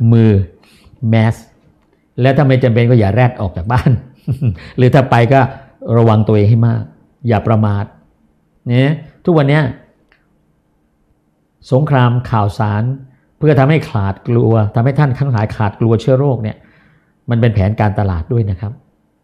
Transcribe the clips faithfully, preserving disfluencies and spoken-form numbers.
มือแมสแล้วถ้าไม่จำเป็นก็อย่าแรดออกจากบ้าน หรือถ้าไปก็ระวังตัวเองให้มากอย่าประมาทเนี่ยทุกวันนี้สงครามข่าวสารเพื่อทำให้ขาดกลัวทำให้ท่านทั้งหลายขาดกลัวเชื้อโรคเนี่ยมันเป็นแผนการตลาดด้วยนะครับ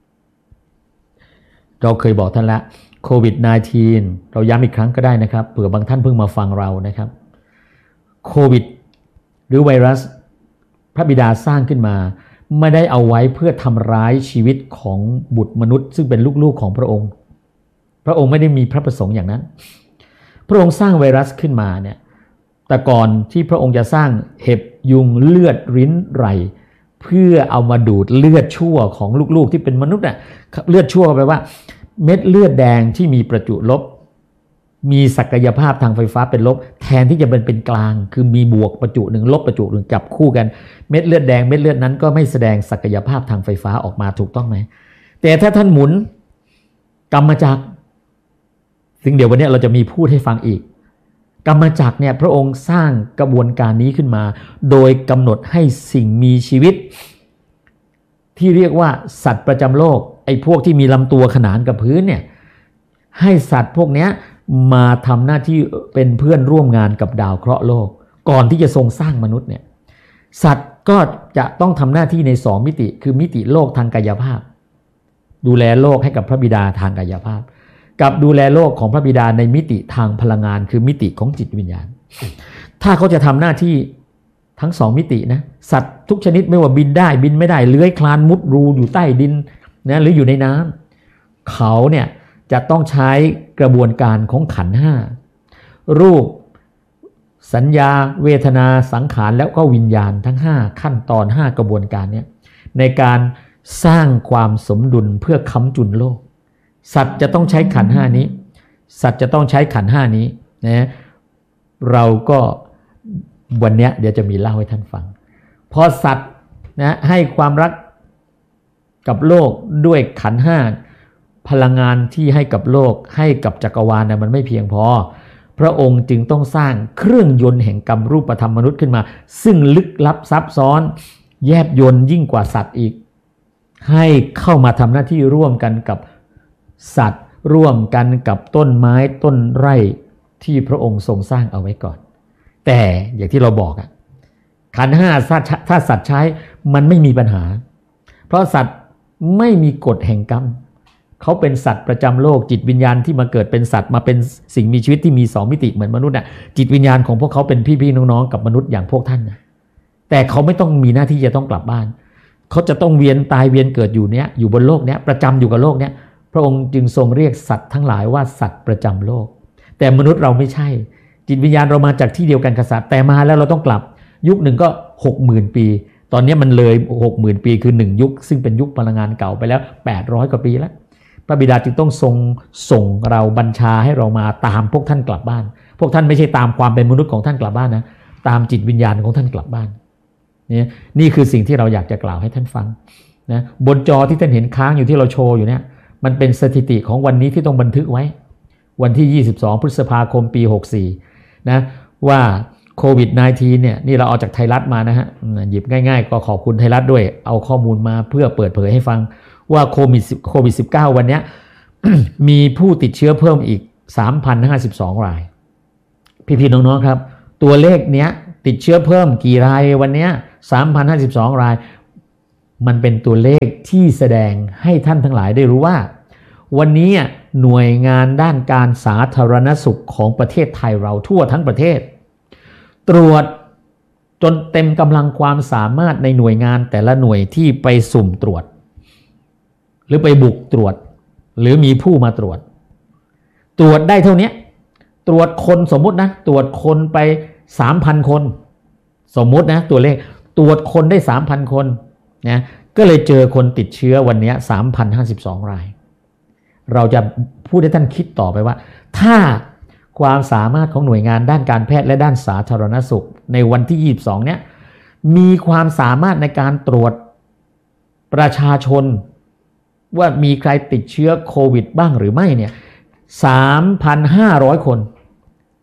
เราเคยบอกท่านละโควิด สิบเก้า เราย้ำอีกครั้งก็ได้นะครับเผื่อบางท่านเพิ่งมาฟังเรานะครับโควิดหรือไวรัสพระบิดาสร้างขึ้นมาไม่ได้เอาไว้เพื่อทำร้ายชีวิตของบุตรมนุษย์ซึ่งเป็นลูกๆของพระองค์พระองค์ไม่ได้มีพระประสงค์อย่างนั้นพระองค์สร้างไวรัสขึ้นมาเนี่ยแต่ก่อนที่พระองค์จะสร้างเห็บยุงเลือดริ้นไรเพื่อเอามาดูดเลือดชั่วของลูกๆที่เป็นมนุษย์น่ะเลือดชั่วแปลว่าเม็ดเลือดแดงที่มีประจุลบมีศักยภาพทางไฟฟ้าเป็นลบแทนที่จะเป็นเป็นกลางคือมีบวกประจุหนึ่งลบประจุหนึ่งจับคู่กันเม็ดเลือดแดงเม็ดเลือดนั้นก็ไม่แสดงศักยภาพทางไฟฟ้าออกมาถูกต้องไหมแต่ถ้าท่านหมุนกรรมจักรซึ่งเดี๋ยววันนี้เราจะมีพูดให้ฟังอีกกรรมจักรเนี่ยพระองค์สร้างกระบวนการนี้ขึ้นมาโดยกำหนดให้สิ่งมีชีวิตที่เรียกว่าสัตว์ประจำโลกไอ้พวกที่มีลำตัวขนานกับพื้นเนี่ยให้สัตว์พวกนี้มาทำหน้าที่เป็นเพื่อนร่วมงานกับดาวเคราะห์โลกก่อนที่จะทรงสร้างมนุษย์เนี่ยสัตว์ก็จะต้องทำหน้าที่ในสองมิติคือมิติโลกทางกายภาพดูแลโลกให้กับพระบิดาทางกายภาพกับดูแลโลกของพระบิดาในมิติทางพลังงานคือมิติของจิตวิญญาณถ้าเขาจะทำหน้าที่ทั้งสองมิตินะสัตว์ทุกชนิดไม่ว่าบินได้บินไม่ได้เลื้อยคลานมุดรูอยู่ใต้ดินนะหรืออยู่ในน้ำเขาเนี่ยจะต้องใช้กระบวนการของขันธ์ห้ารูปสัญญาเวทนาสังขารแล้วก็วิญญาณทั้งห้าขั้นตอนห้ากระบวนการนี้ในการสร้างความสมดุลเพื่อค้ำจุนโลกสัตว์จะต้องใช้ขันธ์ห้านี้สัตว์จะต้องใช้ขันธ์ห้านี้นะเราก็วันนี้เดี๋ยวจะมีเล่าให้ท่านฟังพอสัตว์นะให้ความรักกับโลกด้วยขันธ์ห้าพลังงานที่ให้กับโลกให้กับจักรวาลนะมันไม่เพียงพอพระองค์จึงต้องสร้างเครื่องยนต์แห่งกรรมรูปธรรมมนุษย์ขึ้นมาซึ่งลึกลับซับซ้อนแยบยลยิ่งกว่าสัตว์อีกให้เข้ามาทำหน้าที่ร่วมกันกับสัตว์ร่วมกันกับต้นไม้ต้นไร่ที่พระองค์ทรงสร้างเอาไว้ก่อนแต่อย่างที่เราบอกอะขันธ์ห้าถ้าสัตว์ใช้มันไม่มีปัญหาเพราะสัตว์ไม่มีกฎแห่งกรรมเขาเป็นสัตว์ประจำโลกจิตวิญญาณที่มาเกิดเป็นสัตว์มาเป็นสิ่งมีชีวิตที่มีสองมิติเหมือนมนุษย์น่ะจิตวิญญาณของพวกเขาเป็นพี่ๆน้องๆกับมนุษย์อย่างพวกท่านนะแต่เขาไม่ต้องมีหน้าที่จะต้องกลับบ้านเขาจะต้องเวียนตายเวียนเกิดอยู่เนี้ยอยู่บนโลกเนี้ยประจำอยู่กับโลกเนี้ยพระองค์จึงทรงเรียกสัตว์ทั้งหลายว่าสัตว์ประจำโลกแต่มนุษย์เราไม่ใช่จิตวิญญาณเรามาจากที่เดียวกันกับสัตว์แต่มาแล้วเราต้องกลับยุคหนึ่งก็ หกหมื่น ปีตอนนี้มันเลย หกหมื่น ปีคือหนึ่งยุคซึ่งเป็นยุคพลังงานเก่าไปแล้วแปดร้อยกว่าปีแล้วพระบิดาจึงต้องทรงส่งเราบัญชาให้เรามาตามพวกท่านกลับบ้านพวกท่านไม่ใช่ตามความเป็นมนุษย์ของท่านกลับบ้านนะตามจิตวิญญาณของท่านกลับบ้านนี่นี่คือสิ่งที่เราอยากจะกล่าวให้ท่านฟังนะบนจอที่ท่านเห็นค้างอยู่ที่เราโชว์อยู่เนี่ยมันเป็นสถิติของวันนี้ที่ต้องบันทึกไว้วันที่ยี่สิบสองพฤษภาคมปีหกสี่นะว่าโควิด สิบเก้า เนี่ยนี่เราเอาจากไทยรัฐมานะฮะหยิบง่ายๆก็ขอบคุณไทยรัฐด้วยเอาข้อมูลมาเพื่อเปิดเผยให้ฟังว่าโควิดโควิด สิบเก้า วันนี้ มีผู้ติดเชื้อเพิ่มอีก สามพันห้าสิบสอง รายพี่ๆน้องๆครับตัวเลขเนี้ยติดเชื้อเพิ่มกี่รายวันนี้ สามพันห้าสิบสอง รายมันเป็นตัวเลขที่แสดงให้ท่านทั้งหลายได้รู้ว่าวันนี้หน่วยงานด้านการสาธารณสุขของประเทศไทยเราทั่วทั้งประเทศตรวจจนเต็มกำลังความสามารถในหน่วยงานแต่ละหน่วยที่ไปสุ่มตรวจหรือไปบุกตรวจหรือมีผู้มาตรวจตรวจได้เท่านี้ตรวจคนสมมุตินะตรวจคนไป สามพัน คนสมมุตินะตัวเลขตรวจคนได้ สามพัน คนนะก็เลยเจอคนติดเชื้อวันนี้ สามพันห้าสิบสอง รายเราจะพูดให้ท่านคิดต่อไปว่าถ้าความสามารถของหน่วยงานด้านการแพทย์และด้านสาธารณสุขในวันที่ยี่สิบสองเนี้ยมีความสามารถในการตรวจประชาชนว่ามีใครติดเชื้อโควิดบ้างหรือไม่เนี่ย สามพันห้าร้อย คน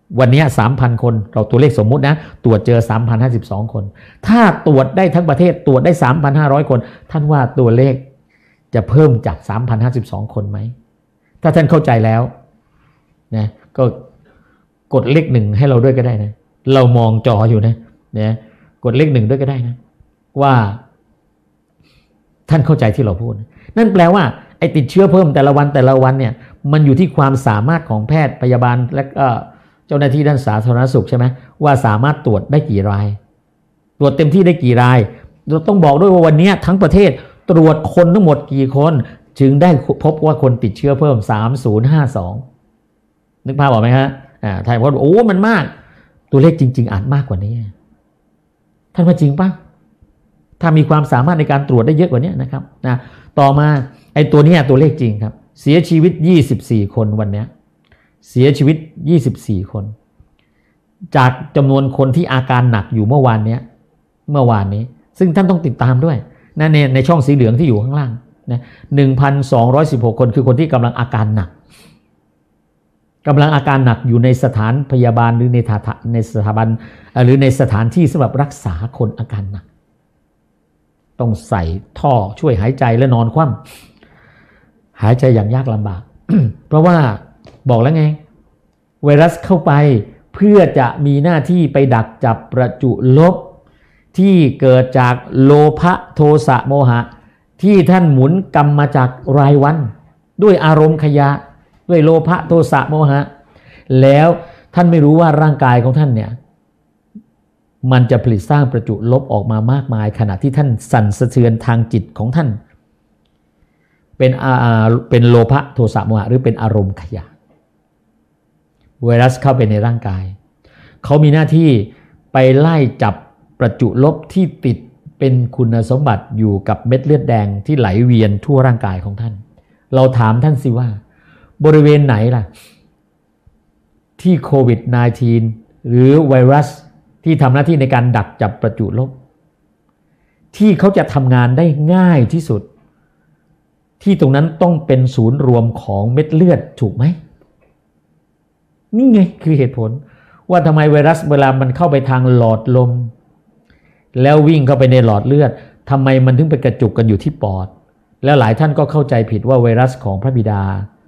วันนี้ สามพัน คนเราตัวเลขสมมุตินะตรวจเจอ สามพันห้าสิบสอง คนถ้าตรวจได้ทั้งประเทศตรวจได้ สามพันห้าร้อย คนท่านว่าตัวเลขจะเพิ่มจาก สามพันห้าสิบสอง คนไหมถ้าท่านเข้าใจแล้วนะก็กดเลขหนึ่งให้เราด้วยก็ได้นะเรามองจออยู่นะนะกดเลขหนึ่งด้วยก็ได้นะว่าท่านเข้าใจที่เราพูดนั่นแปลว่าไอ้ติดเชื้อเพิ่มแต่ละวันแต่ละวันเนี่ยมันอยู่ที่ความสามารถของแพทย์พยาบาลและก็เจ้าหน้าที่ด้านสาธารณสุขใช่ไหมว่าสามารถตรวจได้กี่รายตรวจเต็มที่ได้กี่รายเราต้องบอกด้วยว่าวันนี้ทั้งประเทศตรวจคนทั้งหมดกี่คนจึงได้พบว่าคนติดเชื้อเพิ่มสามพันห้าสิบสองนึกภาพออกไหมฮะอ่าท่านบอกโอ้มันมากตัวเลขจริงๆอาจมากกว่านี้ท่านว่าจริงปะถ้ามีความสามารถในการตรวจได้เยอะกว่านี้นะครับนะต่อมาไอ้ตัวนี้ตัวเลขจริงครับเสียชีวิตยี่สิบสี่คนวันนี้เสียชีวิตยี่สิบสี่คนจากจำนวนคนที่อาการหนักอยู่เมื่อวานนี้เมื่อวานนี้ซึ่งท่านต้องติดตามด้วยนะในในช่องสีเหลืองที่อยู่ข้างล่างนะ หนึ่งพันสองร้อยสิบหก คนคือคนที่กำลังอาการหนักกำลังอาการหนักอยู่ในสถานพยาบาลหรือในในสถาบันหรือในสถานที่สำหรับรักษาคนอาการหนักต้องใส่ท่อช่วยหายใจและนอนคว่ำหายใจอย่างยากลำบาก เพราะว่าบอกแล้วไงไวรัสเข้าไปเพื่อจะมีหน้าที่ไปดักจับประจุลบที่เกิดจากโลภะโทสะโมหะที่ท่านหมุนกรรมมาจากรายวันด้วยอารมณ์ขยะด้วยโลภะโทสะโมหะแล้วท่านไม่รู้ว่าร่างกายของท่านเนี่ยมันจะผลิตสร้างประจุลบออกมามากมายขณะที่ท่านสั่นสะเทือนทางจิตของท่านเป็นอาเป็นโลภะโทสะโมหะหรือเป็นอารมณ์ขยะไวรัสเข้าไปในร่างกายเขามีหน้าที่ไปไล่จับประจุลบที่ติดเป็นคุณสมบัติอยู่กับเม็ดเลือดแดงที่ไหลเวียนทั่วร่างกายของท่านเราถามท่านสิว่าบริเวณไหนล่ะที่โควิด สิบเก้า หรือไวรัสที่ทำหน้าที่ในการดักจับประจุลบที่เขาจะทำงานได้ง่ายที่สุดที่ตรงนั้นต้องเป็นศูนย์รวมของเม็ดเลือดถูกไหมนี่ไงคือเหตุผลว่าทำไมไวรัสเวลามันเข้าไปทางหลอดลมแล้ววิ่งเข้าไปในหลอดเลือดทำไมมันถึงไปกระจุกกันอยู่ที่ปอดแล้วหลายท่านก็เข้าใจผิดว่าไวรัสของพระบิดา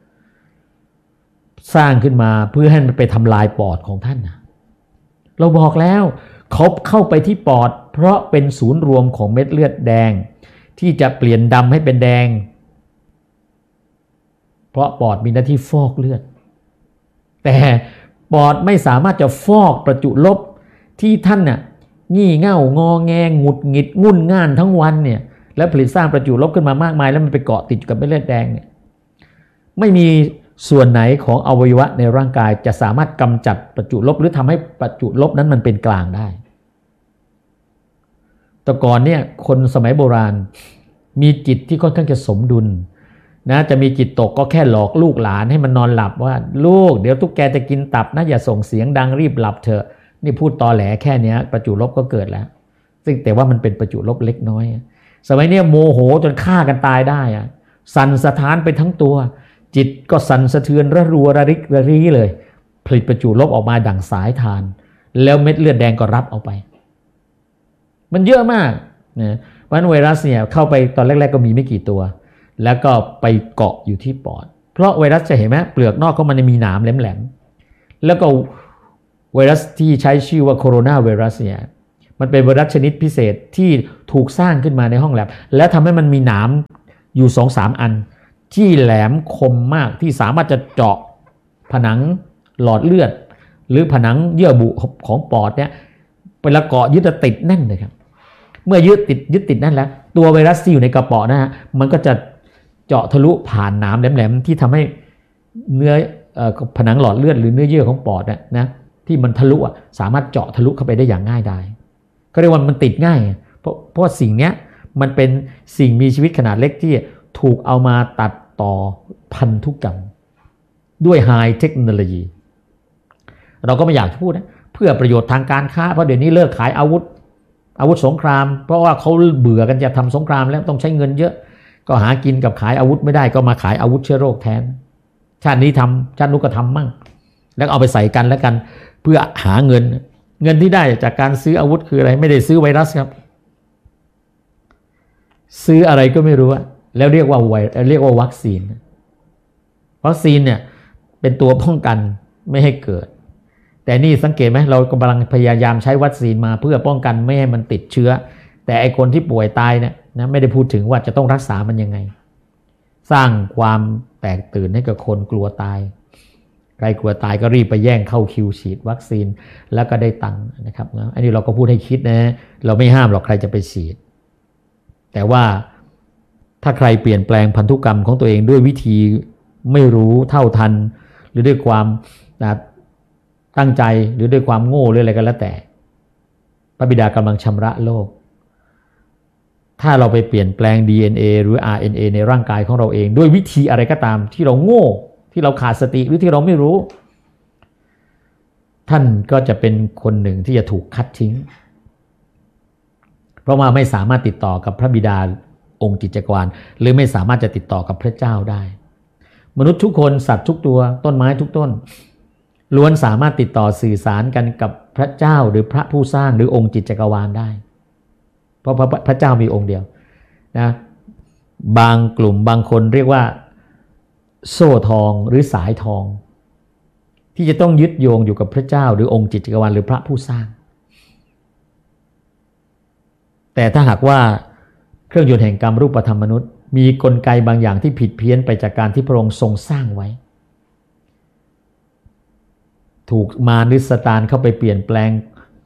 สร้างขึ้นมาเพื่อให้มันไปทำลายปอดของท่านนะเราบอกแล้วเขาเข้าไปที่ปอดเพราะเป็นศูนย์รวมของเม็ดเลือดแดงที่จะเปลี่ยนดำให้เป็นแดงเพราะปอดมีหน้าที่ฟอกเลือดแต่ปอดไม่สามารถจะฟอกประจุลบที่ท่านน่ะงี่เง่างอแงหงุดหงิดงุ่นง่านทั้งวันเนี่ยแล้วผลิตสร้างประจุลบขึ้นมามากมายแล้วมันไปเกาะติดกับเม็ดเลือดแดงเนี่ยไม่มีส่วนไหนของอวัยวะในร่างกายจะสามารถกำจัดประจุลบหรือทำให้ประจุลบนั้นมันเป็นกลางได้แต่ก่อนเนี่ยคนสมัยโบราณมีจิตที่ค่อนข้างจะสมดุลนะจะมีจิตตกก็แค่หลอกลูกหลานให้มันนอนหลับว่าลูกเดี๋ยวตุ๊กแกจะกินตับนะอย่าส่งเสียงดังรีบหลับเถอะนี่พูดตอแหลแค่นี้ประจุลบก็เกิดแล้วซึ่งแต่ว่ามันเป็นประจุลบเล็กน้อยสมัยนี้โมโหจนฆ่ากันตายได้อะสั่นสะท้านไปทั้งตัวจิตก็สั่นสะเทือนระรัวระริกระรีเลยผลิตประจุลบออกมาดั่งสายทานแล้วเม็ดเลือดแดงก็รับเอาไปมันเยอะมากนะเพราะฉะนั้นไวรัสเนี่ยเข้าไปตอนแรกๆก็มีไม่กี่ตัวแล้วก็ไปเกาะอยู่ที่ปอดเพราะไวรัสจะเห็นไหมเปลือกนอกของมันมีหนามแหลมๆแล้วก็ไวรัสที่ใช้ชื่อว่าโคโรนาไวรัสเนี่ยมันเป็นไวรัสชนิดพิเศษที่ถูกสร้างขึ้นมาในห้องแลบและทำให้มันมีหนามอยู่ สองถึงสาม อันที่แหลมคมมากที่สามารถจะเจาะผนังหลอดเลือดหรือผนังเยื่อบุของปอดเนี่ยไปละเกาะยึดติดแน่นเลยครับเมื่อยึดติดยึดติดแน่นแล้วตัวไวรัสที่อยู่ในกระเพาะนะฮะมันก็จะเจาะทะลุผ่านหนามแหลมๆที่ทำให้เนื้อผนังหลอดเลือดหรือเนื้อเยื่อของปอดเนี่ยนะที่มันทะลุสามารถเจาะทะลุเข้าไปได้อย่างง่ายดายก็เรียกว่ามันติดง่ายเพราะเพราะสิ่งนี้มันเป็นสิ่งมีชีวิตขนาดเล็กที่ถูกเอามาตัดต่อพันธุกรรมด้วยไฮเทคโนโลยีเราก็ไม่อยากพูดนะเพื่อประโยชน์ทางการค้าเพราะเดี๋ยวนี้เลิกขายอาวุธอาวุธสงครามเพราะว่าเขาเบื่อกันจะทำสงครามแล้วต้องใช้เงินเยอะก็หากินกับขายอาวุธไม่ได้ก็มาขายอาวุธเชื้อโรคแทนชาตินี้ทำชาตินู้นก็ทำมั่งแล้วเอาไปใส่กันแล้วกันพื่อหาเงินเงินที่ได้จากการซื้ออาวุธคืออะไรไม่ได้ซื้อไวรัสครับซื้ออะไรก็ไม่รู้แล้วเรียกว่าไวเรียกว่าวัคซีนวัคซีนเนี่ยเป็นตัวป้องกันไม่ให้เกิดแต่นี่สังเกตไหมเรากำลังพยายามใช้วัคซีนมาเพื่อป้องกันไม่ให้มันติดเชื้อแต่ไอคนที่ป่วยตายเนี่ยนะไม่ได้พูดถึงว่าจะต้องรักษามันยังไงสร้างความแตกตื่นให้กับคนกลัวตายใครกลัวตายก็รีบไปแย่งเข้าคิวฉีดวัคซีนแล้วก็ได้ตังค์นะครับนะอันนี้เราก็พูดให้คิดนะเราไม่ห้ามหรอกใครจะไปฉีดแต่ว่าถ้าใครเปลี่ยนแปลงพันธุกรรมของตัวเองด้วยวิธีไม่รู้เท่าทันหรือด้วยความนะตั้งใจหรือด้วยความโง่หรืออะไรก็แล้วแต่พระบิดากำลังชำระโลกถ้าเราไปเปลี่ยนแปลง ดี เอ็น เอ หรือ อาร์ เอ็น เอ ในร่างกายของเราเองด้วยวิธีอะไรก็ตามที่เราโง่ที่เราขาดสติหรือที่เราไม่รู้ท่านก็จะเป็นคนหนึ่งที่จะถูกคัดทิ้งเพราะว่าไม่สามารถติดต่อกับพระบิดาองค์จิตจักรวาลหรือไม่สามารถจะติดต่อกับพระเจ้าได้มนุษย์ทุกคนสัตว์ทุกตัวต้นไม้ทุกต้นล้วนสามารถติดต่อสื่อสารกันกับพระเจ้าหรือพระผู้สร้างหรือองค์จิตจักรวาลได้เพราะพระเจ้ามีองค์เดียวนะบางกลุ่มบางคนเรียกว่าโซ่ทองหรือสายทองที่จะต้องยึดโยงอยู่กับพระเจ้าหรือองค์จิตจักรวาลหรือพระผู้สร้างแต่ถ้าหากว่าเครื่องยนต์แห่งกรรมรูปธรรมมนุษย์มีกลไกบางอย่างที่ผิดเพี้ยนไปจากการที่พระองค์ทรงสร้างไว้ถูกมารหรือซาตานเข้าไปเปลี่ยนแปลง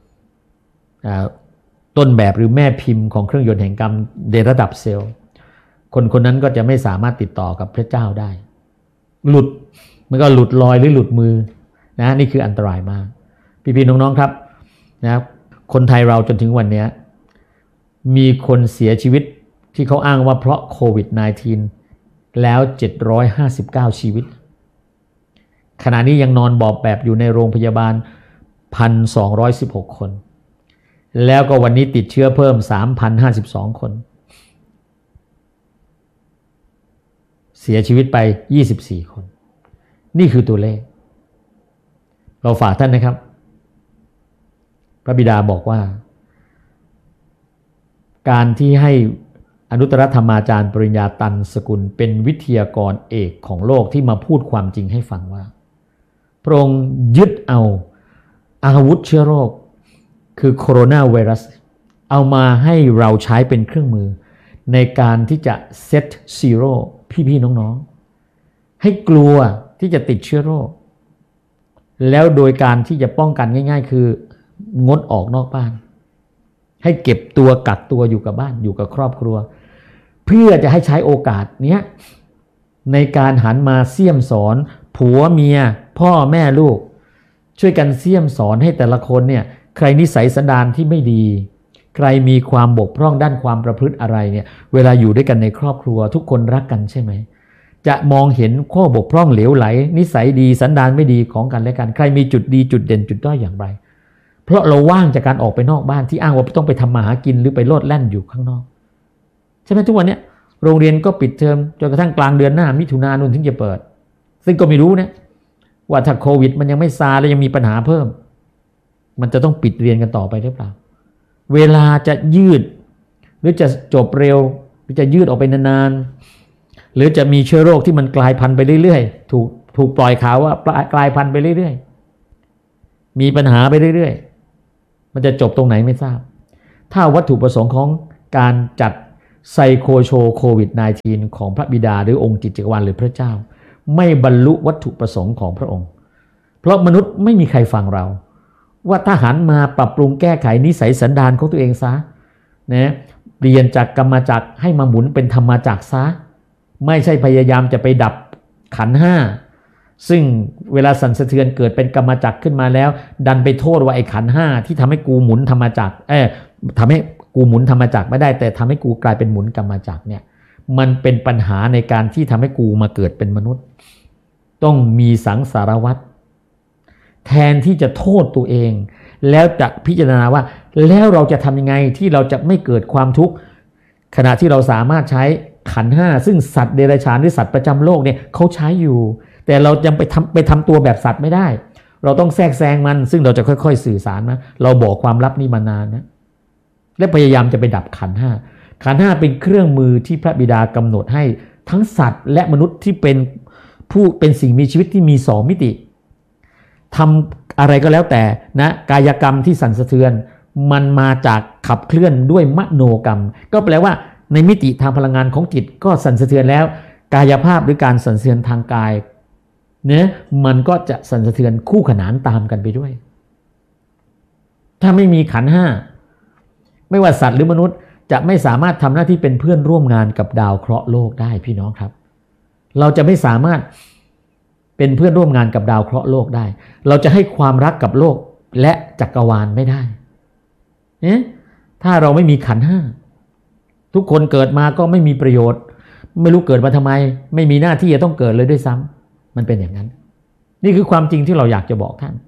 ต้นแบบหรือแม่พิมพ์ของเครื่องยนต์แห่งกรรมในระดับเซลล์คนคนนั้นก็จะไม่สามารถติดต่อกับพระเจ้าได้หลุดมันก็หลุดลอยหรือหลุดมือนะนี่คืออันตรายมากพี่ๆน้องๆครับนะคนไทยเราจนถึงวันนี้มีคนเสียชีวิตที่เขาอ้างว่าเพราะโควิด สิบเก้า แล้วเจ็ดร้อยห้าสิบเก้าชีวิตขณะนี้ยังนอนบอบแบบอยู่ในโรงพยาบาล หนึ่งพันสองร้อยสิบหก คนแล้วก็วันนี้ติดเชื้อเพิ่ม สามพันห้าสิบสอง คนเสียชีวิตไปยี่สิบสี่คนนี่คือตัวเลขเราฝากท่านนะครับพระบิดาบอกว่าการที่ให้อนุตตรธรรมาจารย์ปริญญาตันสกุลเป็นวิทยากรเอกของโลกที่มาพูดความจริงให้ฟังว่าพระองค์ยึดเอาอาวุธเชื้อโรคคือโคโรนาไวรัสเอามาให้เราใช้เป็นเครื่องมือในการที่จะเซตซีโร่พี่ๆน้องๆให้กลัวที่จะติดเชื้อโรคแล้วโดยการที่จะป้องกันง่ายๆคืองดออกนอกบ้านให้เก็บตัวกักตัวอยู่กับบ้านอยู่กับครอบครัวเพื่อจะให้ใช้โอกาสนี้ในการหันมาเสี่ยมสอนผัวเมียพ่อแม่ลูกช่วยกันเสี่ยมสอนให้แต่ละคนเนี่ยใครนิสัยสันดานที่ไม่ดีใครมีความบกพร่องด้านความประพฤติอะไรเนี่ยเวลาอยู่ด้วยกันในครอบครัวทุกคนรักกันใช่ไหมจะมองเห็นข้อบกพร่องเหลวไหลนิสัยดีสันดานไม่ดีของกันและกันใครมีจุดดีจุดเด่นจุดด้อยอย่างไรเพราะเราว่างจากการออกไปนอกบ้านที่อ้างว่าต้องไปทำมาหากินหรือไปโลดแล่นอยู่ข้างนอกใช่ไหมทุกวันนี้โรงเรียนก็ปิดเทอมจนกระทั่งกลางเดือนหน้ามิถุนายนถึงจะเปิดซึ่งก็ไม่รู้นะว่าถ้าโควิดมันยังไม่ซาแล้วยังมีปัญหาเพิ่มมันจะต้องปิดเรียนกันต่อไปหรือเปล่าเวลาจะยืดหรือจะจบเร็วหรือจะยืดออกไปนานๆหรือจะมีเชื้อโรคที่มันกลายพันธุ์ไปเรื่อยๆถูกถูกปล่อยข่าวว่ากลายพันธุ์ไปเรื่อยๆมีปัญหาไปเรื่อยๆมันจะจบตรงไหนไม่ทราบถ้าวัตถุประสงค์ของการจัดไซโคโชโควิด สิบเก้า ของพระบิดาหรือองค์จิตจักรวาลหรือพระเจ้าไม่บรรลุวัตถุประสงค์ของพระองค์เพราะมนุษย์ไม่มีใครฟังเราว่าถ้าหันมาปรับปรุงแก้ไขนิสัยสันดานของตัวเองซะนะเปลี่ยนจากกรรมจักรให้มาหมุนเป็นธรรมจักรซะไม่ใช่พยายามจะไปดับขันธ์ห้าซึ่งเวลาสั่นสะเทือนเกิดเป็นกรรมจักรขึ้นมาแล้วดันไปโทษว่าไอ้ขันธ์ห้าที่ทำให้กูหมุนธรรมจักรเออทำให้กูหมุนธรรมจักรไม่ได้แต่ทำให้กูกลายเป็นหมุนกรรมจักรเนี่ยมันเป็นปัญหาในการที่ทำให้กูมาเกิดเป็นมนุษย์ต้องมีสังสารวัฏแทนที่จะโทษตัวเองแล้วจะพิจารณาว่าแล้วเราจะทำยังไงที่เราจะไม่เกิดความทุกข์ขณะที่เราสามารถใช้ขันธ์ห้าซึ่งสัตว์เดรัจฉานหรือสัตว์ประจำโลกเนี่ยเขาใช้อยู่แต่เรายังไปทำไปทำตัวแบบสัตว์ไม่ได้เราต้องแทรกแซงมันซึ่งเราจะค่อยๆสื่อสารนะเราบอกความลับนี้มานานนะและพยายามจะไปดับขันธ์ห้าขันธ์ห้าเป็นเครื่องมือที่พระบิดากำหนดให้ทั้งสัตว์และมนุษย์ที่เป็นผู้เป็นสิ่งมีชีวิตที่มีสองมิติทำอะไรก็แล้วแต่นะกายกรรมที่สั่นสะเทือนมันมาจากขับเคลื่อนด้วยมโนกรรมก็แปลว่าในมิติทางพลังงานของจิตก็สั่นสะเทือนแล้วกายภาพหรือการสั่นสะเทือนทางกายเนี่ยมันก็จะสั่นสะเทือนคู่ขนานตามกันไปด้วยถ้าไม่มีขันธ์ห้าไม่ว่าสัตว์หรือมนุษย์จะไม่สามารถทำหน้าที่เป็นเพื่อนร่วมงานกับดาวเคราะห์โลกได้พี่น้องครับเราจะไม่สามารถเป็นเพื่อนร่วมงานกับดาวเคราะห์โลกได้เราจะให้ความรักกับโลกและจักรวาลไม่ได้เนี่ยถ้าเราไม่มีขันธ์ห้าทุกคนเกิดมาก็ไม่มีประโยชน์ไม่รู้เกิดมาทำไมไม่มีหน้าที่จะต้องเกิดเลยด้วยซ้ำมันเป็นอย่างนั้นนี่คือความจริงที่เราอยากจะบอกท่าน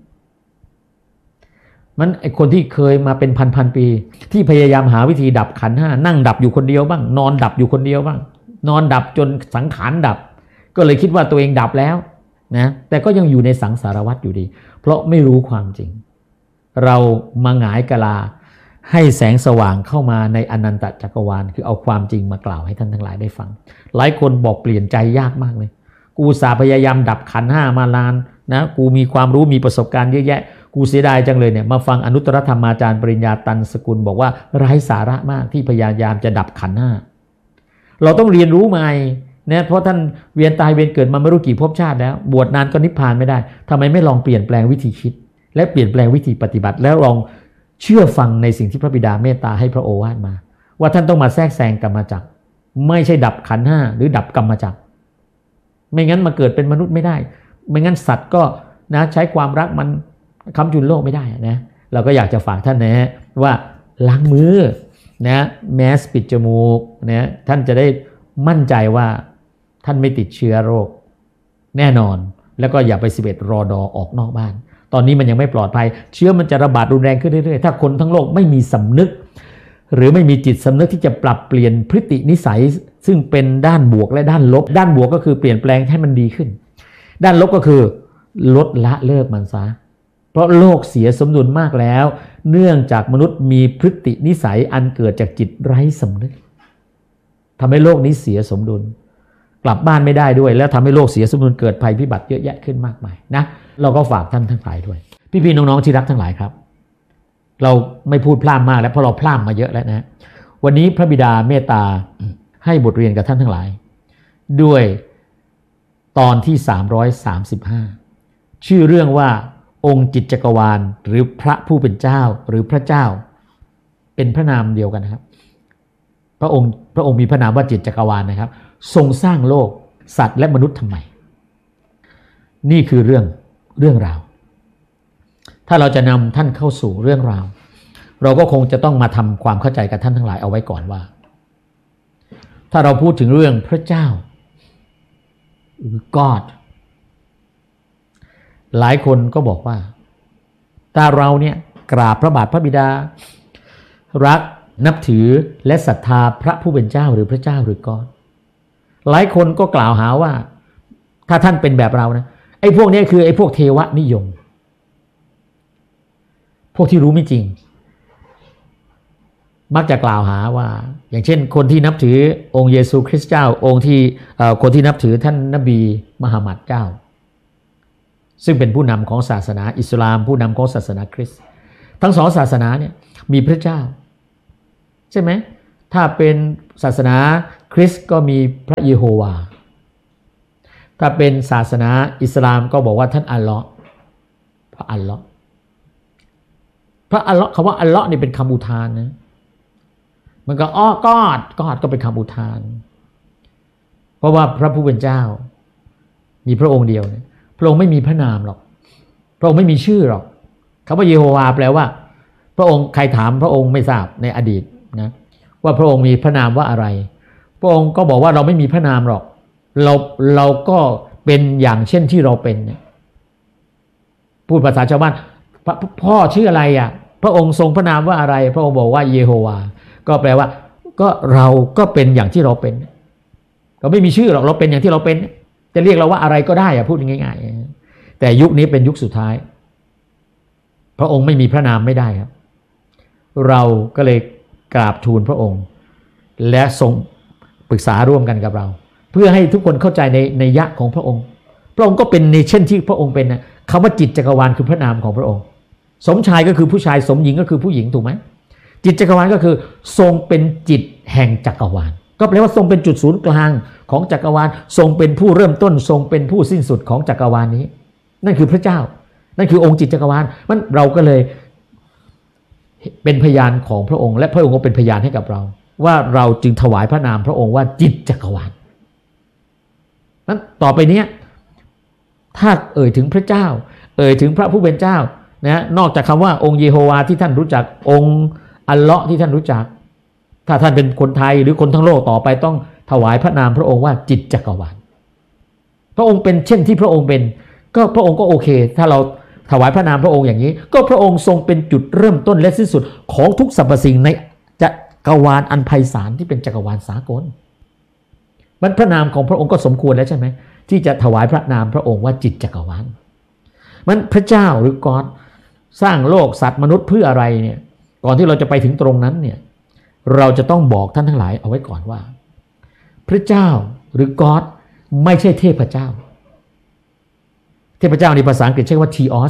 มันไอคนที่เคยมาเป็นพันพันปีที่พยายามหาวิธีดับขันธ์ห้านั่งดับอยู่คนเดียวบ้างนอนดับอยู่คนเดียวบ้างนอนดับจนสังขารดับก็เลยคิดว่าตัวเองดับแล้วนะแต่ก็ยังอยู่ในสังสารวัฏอยู่ดีเพราะไม่รู้ความจริงเรามาหงายกะลาให้แสงสว่างเข้ามาในอนันตจักรวาลคือเอาความจริงมากล่าวให้ท่านทั้งหลายได้ฟังหลายคนบอกเปลี่ยนใจยากมากเลยกูอุตส่าห์พยายามดับขันธ์ห้ามานานนะกูมีความรู้มีประสบการณ์เยอะแยะกูเสียดายจังเลยเนี่ยมาฟังอนุตตรธรรมาจารย์ปริญญาตันสกุลบอกว่าไร้สาระมากที่พยายามจะดับขันธ์ห้าเราต้องเรียนรู้ใหม่เนี่ยเพราะท่านเวียนตายเวียนเกิดมาไม่รู้กี่ภพชาติแล้วบวชนานก็นิพพานไม่ได้ทำไมไม่ลองเปลี่ยนแปลงวิธีคิดและเปลี่ยนแปลงวิธีปฏิบัติแล้วลองเชื่อฟังในสิ่งที่พระบิดาเมตตาให้พระโอวาทมาว่าท่านต้องมาแทรกแซงกรรมจักรไม่ใช่ดับขันธ์ห้าหรือดับกรรมจักรไม่งั้นมาเกิดเป็นมนุษย์ไม่ได้ไม่งั้นสัตว์ก็นะใช้ความรักมันค้ำจุนโลกไม่ได้นะเราก็อยากจะฝากท่านนะว่าล้างมือนะแมสปิดจมูกนะท่านจะได้มั่นใจว่าท่านไม่ติดเชื้อโรคแน่นอนแล้วก็อย่าไปสิบเอ็ดรอดอออกนอกบ้านตอนนี้มันยังไม่ปลอดภัยเชื้อมันจะระบาดรุนแรงขึ้นเรื่อยๆถ้าคนทั้งโลกไม่มีสำนึกหรือไม่มีจิตสำนึกที่จะปรับเปลี่ยนพฤตินิสัยซึ่งเป็นด้านบวกและด้านลบด้านบวกก็คือเปลี่ยนแปลงให้มันดีขึ้นด้านลบก็คือลดละเลิกมันซะเพราะโลกเสียสมดุลมากแล้วเนื่องจากมนุษย์มีพฤตินิสัยอันเกิดจากจิตไร้สำนึกทำให้โลกนี้เสียสมดุลกลับบ้านไม่ได้ด้วยแล้วทำให้โลกเสียสมดุลเกิดภัยพิบัติเยอะแยะขึ้นมากมายนะเราก็ฝากท่านทั้งหลายด้วยพี่ๆน้องๆที่รักทั้งหลายครับเราไม่พูดพร่ำมากแล้วเพราะเราพร่ำมาเยอะแล้วนะวันนี้พระบิดาเมตตาให้บทเรียนกับท่านทั้งหลายด้วยตอนที่สามร้อยสามสิบห้าชื่อเรื่องว่าองค์จิตจักรวาลหรือพระผู้เป็นเจ้าหรือพระเจ้าเป็นพระนามเดียวกันนะครับพระองค์พระองค์มีพระนามว่าจิตจักรวาลนะครับทรงสร้างโลกสัตว์และมนุษย์ทำไมนี่คือเรื่องเรื่องราวถ้าเราจะนำท่านเข้าสู่เรื่องราวเราก็คงจะต้องมาทำความเข้าใจกับท่านทั้งหลายเอาไว้ก่อนว่าถ้าเราพูดถึงเรื่องพระเจ้าหรือ God หลายคนก็บอกว่าถ้าเราเนี่ยกราบพระบาทพระบิดารักนับถือและศรัทธาพระผู้เป็นเจ้าหรือพระเจ้าหรือ God หลายคนก็กล่าวหาว่าถ้าท่านเป็นแบบเรานะไอ้พวกนี้คือไอ้พวกเทวนิยมพวกที่รู้ไม่จริงมักจะกล่าวหาว่าอย่างเช่นคนที่นับถือองค์เยซูคริสต์เจ้าองค์ที่คนที่นับถือท่านนบีมุฮัมมัดเจ้าซึ่งเป็นผู้นำของศาสนาอิสลามผู้นำของศาสนาคริสต์ทั้งสองศาสนาเนี่ยมีพระเจ้าใช่ไหมถ้าเป็นศาสนาคริสต์ก็มีพระเยโฮวาถ้าเป็นศาสนาอิสลามก็บอกว่าท่านอัลเลาะห์พระอัลเลาะห์พระอัลเลาะห์คำว่าอัลเลาะห์นี่เป็นคำอุทานนะมันก็อ้อกอดกอดก็เป็นคำอุทานเพราะว่าพระผู้เป็นเจ้ามีพระองค์เดียวเนี่ยพระองค์ไม่มีพระนามหรอกพระองค์ไม่มีชื่อหรอกคำว่าเยโฮวาแปลว่าพระองค์ใครถามพระองค์ไม่ทราบในอดีตนะว่าพระองค์มีพระนามว่าอะไรพระองค์ก็บอกว่าเราไม่มีพระนามหรอกเราเราก็เป็นอย่างเช่นที่เราเป็นเนี่ยพูดภาษาชาวบ้านพ่อชื่ออะไรอ่ะพระองค์ทรงพระนามว่าอะไรพระองค์บอกว่าเยโฮวาก็แปลว่าก็เราก็เป็นอย่างที่เราเป็นเราไม่มีชื่อหรอกเราเป็นอย่างที่เราเป็นจะเรียกเราว่าอะไรก็ได้อะพูดง่ายๆแต่ยุคนี้เป็นยุคสุดท้ายพระองค์ไม่มีพระนามไม่ได้ครับเราก็เลยกราบทูลพระองค์และทรงปรึกษาร่วมกันกับเราเพื่อให้ทุกคนเข้าใจในในยะของพระองค์พระองค์ก็เป็นในเช่นที่พระองค์เป็นนะคำว่าจิตจักรวาลคือพระนามของพระองค์สมชายก็คือผู้ชายสมหญิงก็คือผู้หญิงถูกไหมจิตจักรวาลก็คือทรงเป็นจิตแห่งจักรวาลก็แปลว่าทรงเป็นจุดศูนย์กลางของจักรวาลทรงเป็นผู้เริ่มต้นทรงเป็นผู้สิ้นสุดของจักรวาลนี้นั่นคือพระเจ้านั่นคือองค์จิตจักรวาลมันเราก็เลยเป็นพยานของพระองค์และพระองค์ก็เป็นพยานให้กับเราว่าเราจึงถวายพระนามพระองค์ว่าจิตจักรวาลนั้นต่อไปนี้ถ้าเอ่ยถึงพระเจ้าเอ่ยถึงพระผู้เป็นเจ้านะนอกจากคำว่าองค์เยโฮวาที่ท่านรู้จักองค์อัลเลาะห์ที่ท่านรู้จักถ้าท่านเป็นคนไทยหรือคนทั้งโลกต่อไปต้องถวายพระนามพระองค์ว่าจิตจักรวาลพระองค์เป็นเช่นที่พระองค์เป็นก็พระองค์ก็โอเคถ้าเราถวายพระนามพระองค์อย่างนี้ก็พระองค์ทรงเป็นจุดเริ่มต้นและสิ้นสุดของทุกสรรพสิ่งในจักรวาลอันไพศาลที่เป็นจักรวาลสากลมันพระนามของพระองค์ก็สมควรแล้วใช่ไหมที่จะถวายพระนามพระองค์ว่าจิตจักรวาลมันพระเจ้าหรือกอดสร้างโลกสัตว์มนุษย์เพื่ออะไรเนี่ยก่อนที่เราจะไปถึงตรงนั้นเนี่ยเราจะต้องบอกท่านทั้งหลายเอาไว้ก่อนว่าพระเจ้าหรือกอดไม่ใช่เทพเจ้าเทพเจ้าในภาษาอังกฤษใช้ว่า theos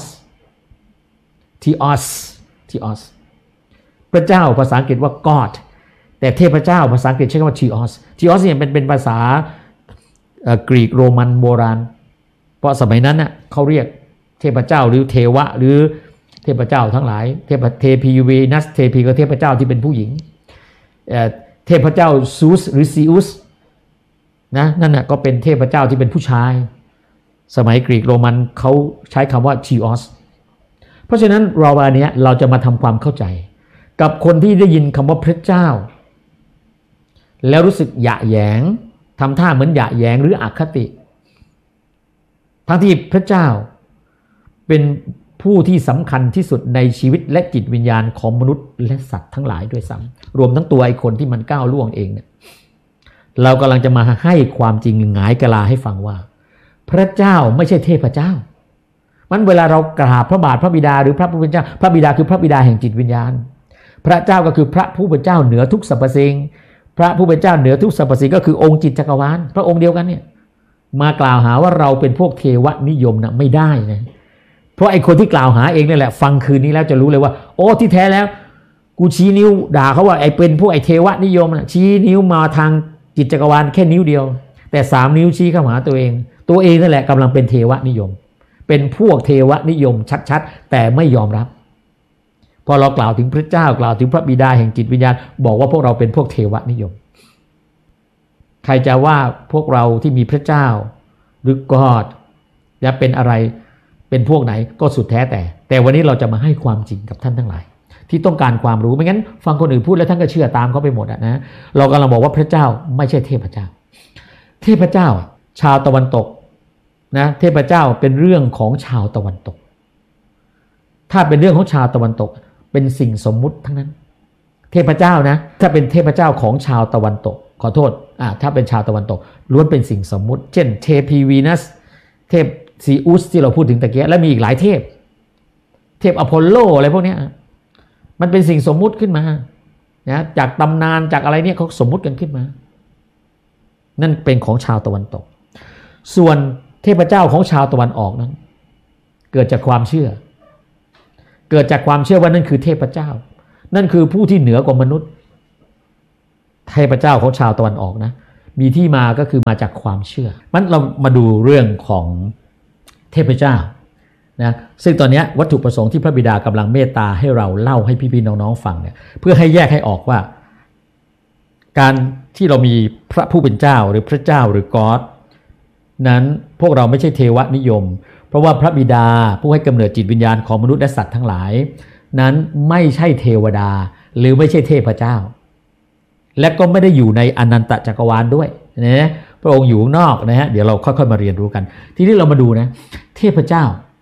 theos theos พระเจ้าภาษาอังกฤษว่า god แต่เทพเจ้าภาษาอังกฤษใช้คำว่า theos theos เนี่ยเป็นเป็นภาษากรีกโรมันโบราณเพราะสมัยนั้นน่ะเขาเรียกเทพเจ้าหรือเทวะหรือเทพเจ้าทั้งหลายเทพเทพีเวนัสเทพีก็เทพเจ้าที่เป็นผู้หญิงเทพเจ้าซูสหรือซีอุสนะนั่นน่ะก็เป็นเทพเจ้าที่เป็นผู้ชายสมัยกรีกโรมันเขาใช้คำว่า theos เพราะฉะนั้นเราวันนี้เราจะมาทำความเข้าใจกับคนที่ได้ยินคำว่าพระเจ้าแล้วรู้สึกหยะแหยงทำท่าเหมือนหยะแหยงหรืออคติทั้งที่พระเจ้าเป็นผู้ที่สำคัญที่สุดในชีวิตและจิตวิญญาณของมนุษย์และสัตว์ทั้งหลายด้วยซ้ำรวมทั้งตัวไอ้คนที่มันก้าวล่วงเองเนี่ยเรากำลังจะมาให้ความจริงหงายกะลาให้ฟังว่าพระเจ้าไม่ใช่เทพเจ้ามันเวลาเรากราบพระบาทพระบิดาหรือพระผู้เป็นเจ้าพระบิดาคือพระบิดาแห่งจิตวิญญาณพระเจ้าก็คือพระผู้เป็นเจ้าเหนือทุกสรรพสิ่งพระผู้เป็นเจ้าเหนือทุกสรรพสิ่งก็คือองค์จิตจักรวาลพระองค์เดียวกันเนี่ยมากล่าวหาว่าเราเป็นพวกเทวนิยมนะไม่ได้นะเพราะไอ้คนที่กล่าวหาเองนี่แหละฟังคืนนี้แล้วจะรู้เลยว่าโอ้ที่แท้แล้วกูชี้นิ้วด่าเขาว่าไอ้เป็นพวกไอ้เทวนิยมนะชี้นิ้วมาทางจิตจักรวาลแค่นิ้วเดียวแต่สามนิ้วชี้เข้าหาตัวเองตัวเองนั่นแหละกำลังเป็นเทวนิยมเป็นพวกเทวนิยมชัดๆแต่ไม่ยอมรับพอเรากล่าวถึงพระเจ้ากล่าวถึงพระบิดาแห่งจิตวิญญาณบอกว่าพวกเราเป็นพวกเทวนิยมใครจะว่าพวกเราที่มีพระเจ้าหรือกอดจะเป็นอะไรเป็นพวกไหนก็สุดแท้แต่แต่วันนี้เราจะมาให้ความจริงกับท่านทั้งหลายที่ต้องการความรู้ไม่งั้นฟังคนอื่นพูดแล้วท่านก็เชื่อตามเขาไปหมดอ่ะนะเรากำลังบอกว่าพระเจ้าไม่ใช่เทพเจ้าเทพเจ้าชาวตะวันตกนะเทพเจ้าเป็นเรื่องของชาวตะวันตกถ้าเป็นเรื่องของชาวตะวันตกเป็นสิ่งสมมุติทั้งนั้นเทพเจ้านะถ้าเป็นเทพเจ้าของชาวตะวันตกขอโทษอ่าถ้าเป็นชาวตะวันตกล้วนเป็นสิ่งสมมุติเช่นเทพีวีนัสเทพซีอุสที่เราพูดถึงตะเกียและมีอีกหลายเทพเทพอพอลโลอะไรพวกนี้มันเป็นสิ่งสมมุติขึ้นมานะจากตำนานจากอะไรเนี่ยเขาสมมุติกันขึ้นมานั่นเป็นของชาวตะวันตกส่วนเทพเจ้าของชาวตะวันออกนั้นเกิดจากความเชื่อเกิดจากความเชื่อว่านั่นคือเทพเจ้านั่นคือผู้ที่เหนือกว่ามนุษย์เทพเจ้าของชาวตะวันออกนะมีที่มาก็คือมาจากความเชื่อมันเรามาดูเรื่องของเทพเจ้านะซึ่งตอนนี้วัตถุประสงค์ที่พระบิดากำลังเมตตาให้เราเล่าให้พี่ๆน้องๆฟังเนี่ยเพื่อให้แยกให้ออกว่าการที่เรามีพระผู้เป็นเจ้าหรือพระเจ้าหรือกอดนั้นพวกเราไม่ใช่เทวนิยมเพราะว่าพระบิดาผู้ให้กำเนิดจิตวิญญาณของมนุษย์และสัตว์ทั้งหลายนั้นไม่ใช่เทวดาหรือไม่ใช่เทพเจ้าและก็ไม่ได้อยู่ในอนันตจักรวาลด้วยนะพระองค์อยู่ข้างนอกนะฮะเดี๋ยวเราค่อยๆมาเรียนรู้กันทีนี้เรามาดูนะเทพเจ้า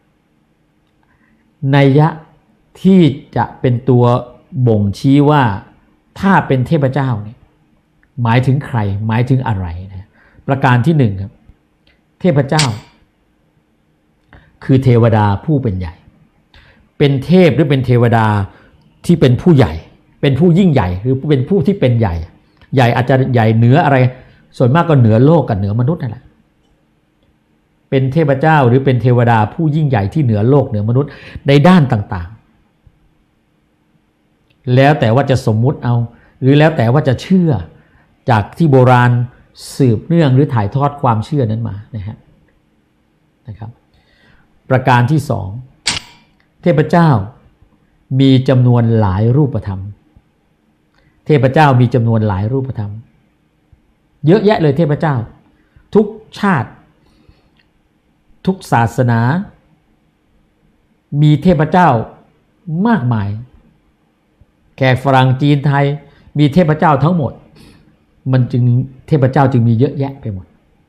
นัยยะที่จะเป็นตัวบ่งชี้ว่าถ้าเป็นเทพเจ้าเนี่ยหมายถึงใครหมายถึงอะไรนะประการที่หนึ่งครับเทพเจ้าคือเทวดาผู้เป็นใหญ่เป็นเทพหรือเป็นเทวดาที่เป็นผู้ใหญ่เป็นผู้ยิ่งใหญ่หรือเป็นผู้ที่เป็นใหญ่ใหญ่อาจจะใหญ่เหนืออะไรส่วนมากก็เหนือโลกกับเหนือมนุษย์นั่นแหละเป็นเทพเจ้าหรือเป็นเทวดาผู้ยิ่งใหญ่ที่เหนือโลกเหนือมนุษย์ในด้านต่างๆแล้วแต่ว่าจะสมมุติเอาหรือแล้วแต่ว่าจะเชื่อจากที่โบราณสืบเนื่องหรือถ่ายทอดความเชื่อนั้นมานะฮะนะครับประการที่สองเทพเจ้ามีจำนวนหลายรูปธรรมเทพเจ้ามีจำนวนหลายรูปธรรมเยอะแยะเลยเทพเจ้าทุกชาติทุกศาสนามีเทพเจ้ามากมายแขกฝรั่งจีนไทยมีเทพเจ้าทั้งหมดมันจึงเทพเจ้าจึงมีเยอะแยะไปหมด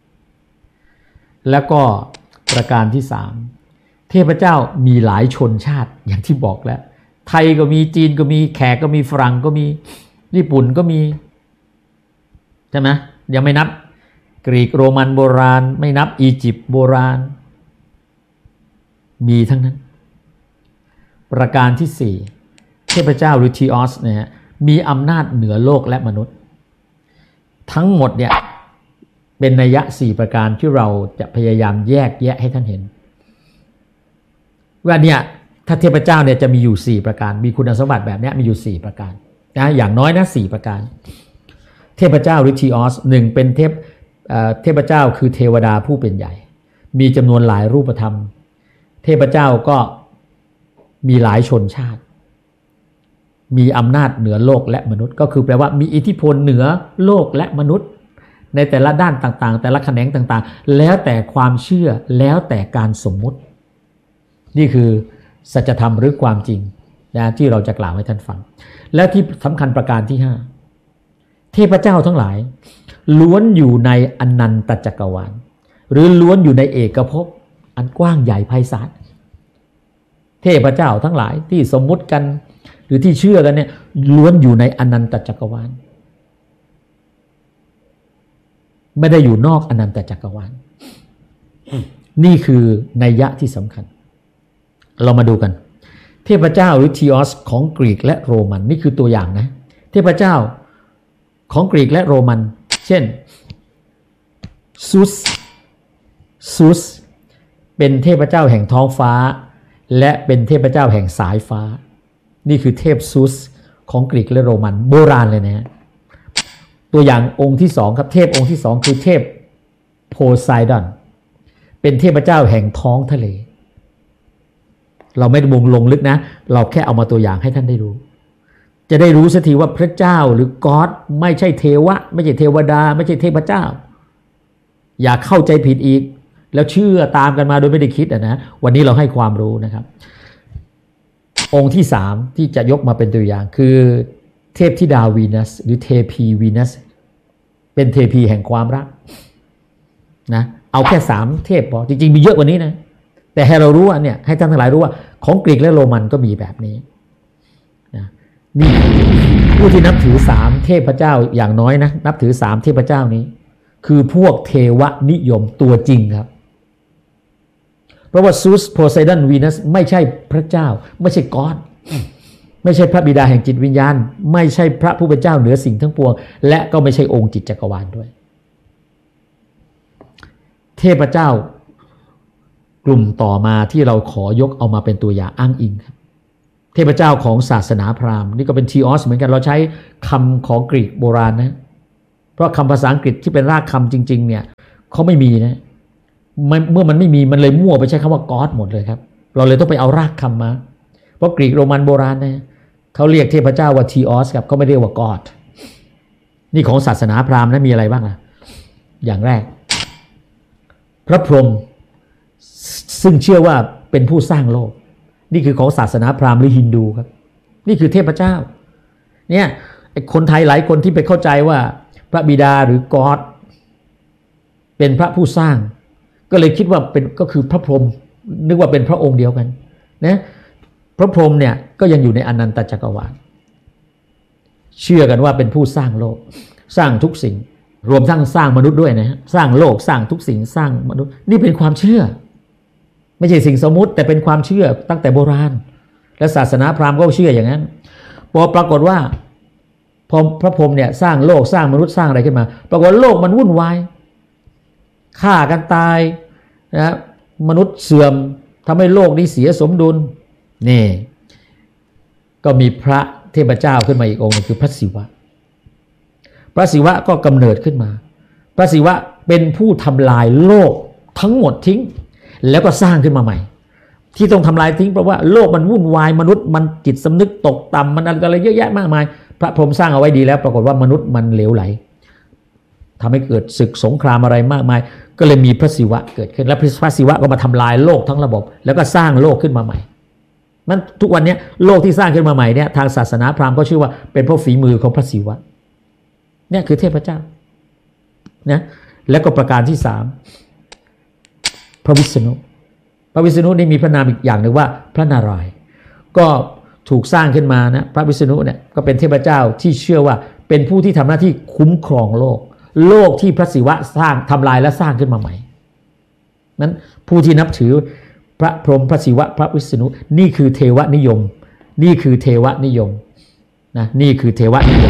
แล้วก็ประการที่สามเทพเจ้ามีหลายชนชาติอย่างที่บอกแล้วไทยก็มีจีนก็มีแขกก็มีฝรั่งก็มีญี่ปุ่นก็มีใช่ไหมยังไม่นับกรีกโรมันโบราณไม่นับอียิปต์โบราณมีทั้งนั้นประการที่สี่เทพเจ้าหรือทีออสเนี่ยมีอำนาจเหนือโลกและมนุษย์ทั้งหมดเนี่ยเป็นนัยยะสี่ประการที่เราจะพยายามแยกแยะให้ท่านเห็นว่าเนี่ยถ้าเทพเจ้าเนี่ยจะมีอยู่สี่ประการมีคุณสมบัติแบบนี้มีอยู่สี่ประการนะอย่างน้อยนะสี่ประการเทพเจ้าหรือทีออสหนึ่งเป็นเทพเทพเจ้าคือเทวดาผู้เป็นใหญ่มีจำนวนหลายรูปธรรมเทพเจ้าก็มีหลายชนชาติมีอำนาจเหนือโลกและมนุษย์ก็คือแปลว่ามีอิทธิพลเหนือโลกและมนุษย์ในแต่ละด้านต่างๆแต่ละแขนงต่างๆแล้วแต่ความเชื่อแล้วแต่การสมมุตินี่คือสัจธรรมหรือความจริงนะที่เราจะกล่าวให้ท่านฟังและที่สำคัญประการที่ห้าเทพเจ้าทั้งหลายล้วนอยู่ในอนันตจักรวาลหรือล้วนอยู่ในเอกภพอันกว้างใหญ่ไพศาลเทพเจ้าทั้งหลายที่สมมุติกันหรือที่เชื่อกันเนี่ยล้วนอยู่ในอนันตจักรวาลไม่ได้อยู่นอกอนันตจักรวาลนี่คือนัยยะที่สำคัญเรามาดูกันเทพเจ้าหรือทีออสของกรีกและโรมันนี่คือตัวอย่างนะเทพเจ้าของกรีกและโรมันเช่นซุสซุสเป็นเทพเจ้าแห่งท้องฟ้าและเป็นเทพเจ้าแห่งสายฟ้านี่คือเทพซุสของกรีกและโรมันโบราณเลยนะตัวอย่างองค์ที่สองครับเทพองค์ที่สองคือเทพโพไซดอนเป็นเทพเจ้าแห่งท้องทะเลเราไม่ได้วงลงลึกนะเราแค่เอามาตัวอย่างให้ท่านได้รู้จะได้รู้สักทีว่าพระเจ้าหรือก๊อดไม่ใช่เทวะไม่ใช่เทวดาไม่ใช่เทพเจ้าอย่าเข้าใจผิดอีกแล้วเชื่อตามกันมาโดยไม่ได้คิดอ่ะนะวันนี้เราให้ความรู้นะครับองค์ที่สามที่จะยกมาเป็นตัวอย่างคือเทพธิดาวีนัสหรือเทพีวีนัสเป็นเทพีแห่งความรักนะเอาแค่สามเทพพอจริงๆมีเยอะกว่านี้นะแต่ให้เรารู้ว่าเนี่ยให้ท่านทั้งหลายรู้ว่าของกรีกและโรมันก็มีแบบนี้นะนี่ผู้ที่นับถือสามเทพเจ้าอย่างน้อยนะนับถือสามเทพเจ้านี้คือพวกเทวนิยมตัวจริงครับเพราะว่าซูสโพไซดอนวีนัสไม่ใช่พระเจ้าไม่ใช่ก๊อดไม่ใช่พระบิดาแห่งจิตวิญญาณไม่ใช่พระผู้เป็นเจ้าเหนือสิ่งทั้งปวงและก็ไม่ใช่องค์จิตจักรวาลด้วยเทพเจ้ากลุ่มต่อมาที่เราขอยกเอามาเป็นตัวอย่างอ้างอิงครับเทพเจ้าของศาสนาพราหมณ์นี่ก็เป็นทีออสเหมือนกันเราใช้คำของกรีกโบราณนะเพราะคำภาษาอังกฤษที่เป็นรากคำจริงๆเนี่ยเขาไม่มีนะเมื่อมันไม่มีมันเลยมั่วไปใช้คำว่า God หมดเลยครับเราเลยต้องไปเอารากคำมาเพราะกรีกโรมันโบราณเนี่ยเขาเรียกเทพเจ้าว่าทีออสครับเขาไม่เรียกว่า God นี่ของศาสนาพราหมณ์นะมีอะไรบ้างล่ะอย่างแรกพระพรหมซึ่งเชื่อว่าเป็นผู้สร้างโลกนี่คือของศาสนาพราหมณ์หรือฮินดูครับนี่คือเทพเจ้าเนี่ยคนไทยหลายคนที่ไปเข้าใจว่าพระบิดาหรือ God เป็นพระผู้สร้างก็เลยคิดว่าเป็นก็คือพระพรหมนึกว่าเป็นพระองค์เดียวกันนะพระพรหมเนี่ยก็ยังอยู่ในอนันตจักรวาลเชื่อกันว่าเป็นผู้สร้างโลกสร้างทุกสิ่งรวมทั้งสร้างมนุษย์ด้วยนะสร้างโลกสร้างทุกสิ่งสร้างมนุษย์นี่เป็นความเชื่อไม่ใช่สิ่งสมมุติแต่เป็นความเชื่อตั้งแต่โบราณและศาสนาพราหมณ์ก็เชื่ออย่างนั้นพอปรากฏว่าพอพระพรหมเนี่ยสร้างโลกสร้างมนุษย์สร้างอะไรขึ้นมาปรากฏโลกมันวุ่นวายฆ่ากันตายนะมนุษย์เสื่อมทำให้โลกนี้เสียสมดุลนี่ก็มีพระเทพเจ้าขึ้นมาอีกองค์นึงคือพระศิวะพระศิวะก็กำเนิดขึ้นมาพระศิวะเป็นผู้ทำลายโลกทั้งหมดทิ้งแล้วก็สร้างขึ้นมาใหม่ที่ต้องทำลายทิ้งเพราะว่าโลกมันวุ่นวายมนุษย์มันจิตสำนึกตกต่ำมันอะไรเยอะแยะมากมายพระพรหมสร้างเอาไว้ดีแล้วปรากฏว่ามนุษย์มันเหลวไหลทำให้เกิดศึกสงครามอะไรมากมายก็เลยมีพระศิวะเกิดขึ้นและพระศิวะก็มาทำลายโลกทั้งระบบแล้วก็สร้างโลกขึ้นมาใหม่นั้นทุกวันนี้โลกที่สร้างขึ้นมาใหม่เนี่ยทางศาสนาพราหมณ์ก็ชื่อว่าเป็นเพราะฝีมือของพระศิวะเนี่ยคือเทพเจ้านะแล้วก็ประการที่สามพระวิษณุพระวิษณุนี่มีพระนามอีกอย่างหนึ่งว่าพระนารายณ์ก็ถูกสร้างขึ้นมานะพระวิษณุเนี่ยก็เป็นเทพเจ้าที่เชื่อว่าเป็นผู้ที่ทำหน้าที่คุ้มครองโลกโลกที่พระศิวะสร้างทำลายและสร้างขึ้นมาใหม่นั้นผู้ที่นับถือพระพรหมพระศิวะพระวิษณุนี่คือเทวนิยมนี่คือเทวนิยมนะนี่คือเทวนิยม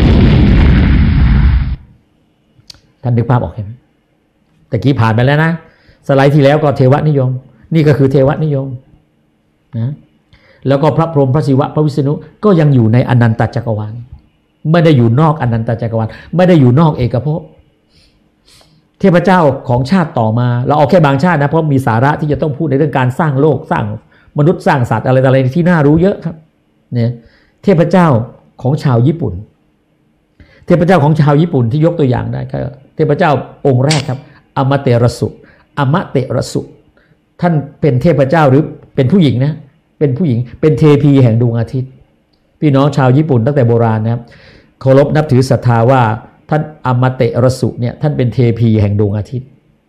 ท่านนึกภาพออกไหมแต่กี้ผ่านไปแล้วนะสไลด์ที่แล้วก็เทวนิยมนี่ก็คือเทวนิยมนะแล้วก็พระพรหมพระศิวะพระวิษณุก็ยังอยู่ในอนันตจักรวาลไม่ได้อยู่นอกอนันตจักรวาลไม่ได้อยู่นอกเอกภพเทพเจ้าของชาติต่อมาเราเอาแค่บางชาตินะเพราะมีสาระที่จะต้องพูดในเรื่องการสร้างโลกสร้างมนุษย์สร้างสัตว์อะไรอะไรที่น่ารู้เยอะครับเนี่ยเทพเจ้าของชาวญี่ปุ่นเทพเจ้าของชาวญี่ปุ่นที่ยกตัวอย่างได้ก็เทพเจ้าองค์แรกครับอมเตรสุอมเตรสุท่านเป็นเทพเจ้าหรือเป็นผู้หญิงนะเป็นผู้หญิงเป็นเทพีแห่งดวงอาทิตย์พี่น้องชาวญี่ปุ่นตั้งแต่โบราณนะครับเคารพนับถือศรัทธาว่าท่านอมเตรสุเนี่ยท่านเป็นเทพีแห่งดวงอาทิตย์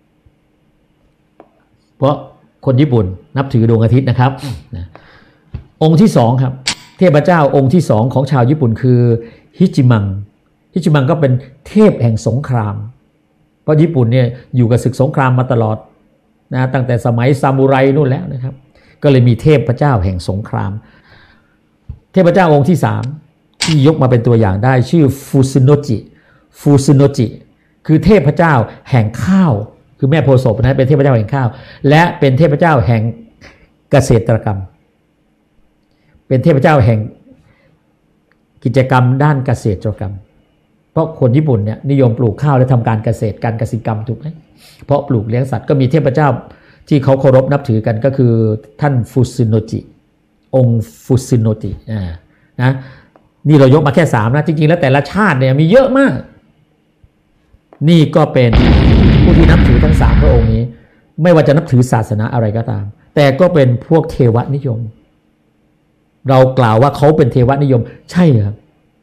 เพราะคนญี่ปุ่นนับถือดวงอาทิตย์นะครับนะองค์ที่สองครับเทพเจ้าองค์ที่สองของชาวญี่ปุ่นคือฮิจิมังฮิจิมังก็เป็นเทพแห่งสงครามเพราะญี่ปุ่นเนี่ยอยู่กับศึกสงครามมาตลอดนะตั้งแต่สมัยซามูไรนู่นแล้วนะครับก็เลยมีเทพเจ้าแห่งสงครามเทพเจ้าองค์ที่สามที่ยกมาเป็นตัวอย่างได้ชื่อฟูซิโนจิฟูซิโนจิคือเทพเจ้าแห่งข้าวคือแม่โพธิ์ศพนะเป็นเทพเจ้าแห่งข้าวและเป็นเทพเจ้าแห่งเกษตรกรรมเป็นเทพเจ้าแห่งกิจกรรมด้านเกษตรกรรมเพราะคนญี่ปุ่นเนี่ยนิยมปลูกข้าวและทำการเกษตรการเกษตรกรรมถูกไหมเพราะปลูกเลี้ยงสัตว์ก็มีเทพเจ้าที่เขาเคารพนับถือกันก็คือท่านฟูซิโนจิองค์ฟูซิโนจิอ่านะนี่เรายกมาแค่สามนะจริงๆแล้วแต่ละชาติเนี่ยมีเยอะมากนี่ก็เป็นผู้ที่นับถือทั้งสามพระองค์นี้ไม่ว่าจะนับถือศาสนาอะไรก็ตามแต่ก็เป็นพวกเทวนิยมเรากล่าวว่าเขาเป็นเทวนิยมใช่ครับ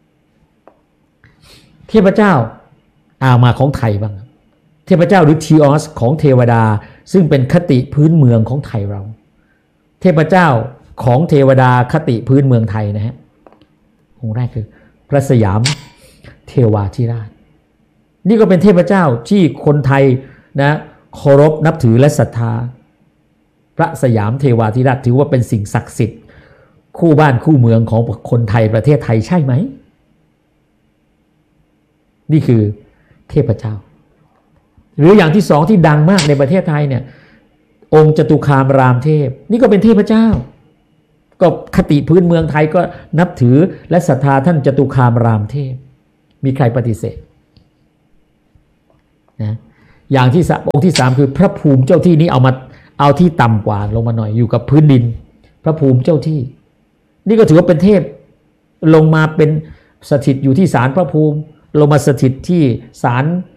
เทพเจ้าอามาของไทยบ้างเทพเจ้าหรือทีออสของเทวดาซึ่งเป็นคติพื้นเมืองของไทยเราเทพเจ้าของเทวดาคติพื้นเมืองไทยนะฮะองค์แรกคือพระสยามเทวาธิราชนี่ก็เป็นเทพเจ้าที่คนไทยนะเคารพนับถือและศรัทธาพระสยามเทวาธิราชถือว่าเป็นสิ่งศักดิ์สิทธิ์คู่บ้านคู่เมืองของคนไทยประเทศไทยใช่ไหมนี่คือเทพเจ้าหรืออย่างที่สองที่ดังมากในประเทศไทยเนี่ยองค์จตุคามรามเทพนี่ก็เป็นเทพเจ้าก็คติพื้นเมืองไทยก็นับถือและศรัทธาท่านจตุคามรามเทพมีใครปฏิเสธนะอย่างที่องค์ที่สามคือพระภูมิเจ้าที่นี้เอามาเอาที่ต่ำกว่าลงมาหน่อยอยู่กับพื้นดินพระภูมิเจ้าที่นี่ก็ถือว่าเป็นเทพลงมาเป็นสถิตอยู่ที่ศาลพระภูมิลงมาสถิตที่ศาล